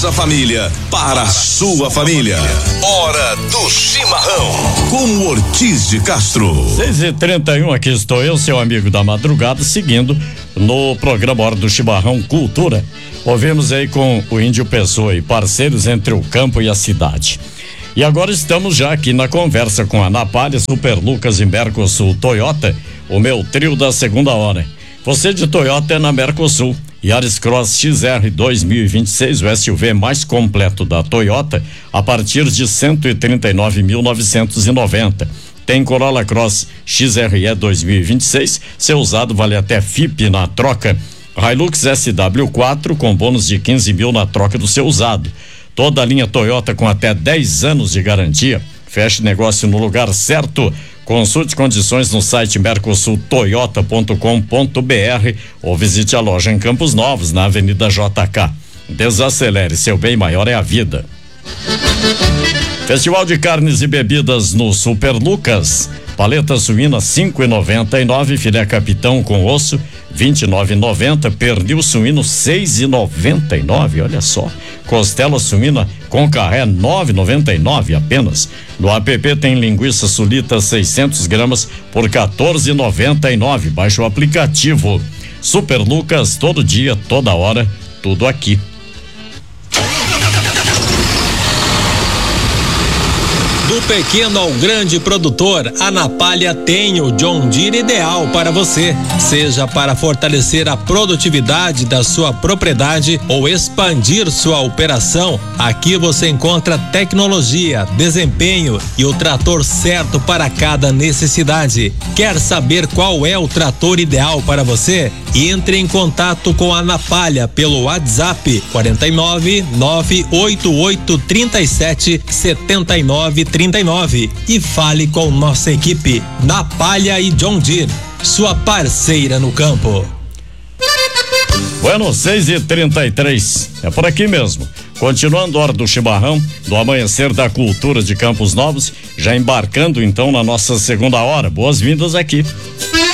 nossa família, para a sua família. Hora do chimarrão, com o Ortiz de Castro. 6h31, aqui estou eu, seu amigo da madrugada, seguindo no programa Hora do Chimarrão Cultura. Ouvimos aí com o Índio Pessoa e parceiros entre o campo e a cidade. E agora estamos já aqui na conversa com a Napalha, Super Lucas e Mercosul Toyota, o meu trio da segunda hora. Você de Toyota é na Mercosul. Yaris Cross XR 2026, o SUV mais completo da Toyota, a partir de 139.990. Tem Corolla Cross XRE 2026, seu usado vale até FIP na troca. Hilux SW4 com bônus de 15 mil na troca do seu usado. Toda a linha Toyota com até 10 anos de garantia. Feche negócio no lugar certo. Consulte condições no site mercosultoyota.com.br ou visite a loja em Campos Novos, na Avenida JK. Desacelere, seu bem maior é a vida. Festival de carnes e bebidas no Super Lucas. Paleta suína 5,99, filé capitão com osso 29,90, pernil suíno 6,99, olha só. Costela suína com carré 9,99 apenas. No app tem linguiça sulita 600 gramas por 14,99. Baixe o aplicativo. Super Lucas, todo dia, toda hora, tudo aqui. Do pequeno ao grande produtor, a Napalha tem o John Deere ideal para você. Seja para fortalecer a produtividade da sua propriedade ou expandir sua operação, aqui você encontra tecnologia, desempenho e o trator certo para cada necessidade. Quer saber qual é o trator ideal para você? Entre em contato com a Napalha pelo WhatsApp 49 988 37 79 39 e fale com nossa equipe Napalha e John Deere, sua parceira no campo. Bueno, 6h33, é por aqui mesmo. Continuando a Hora do Chimarrão, do Amanhecer da Cultura de Campos Novos, já embarcando então na nossa segunda hora. Boas-vindas aqui.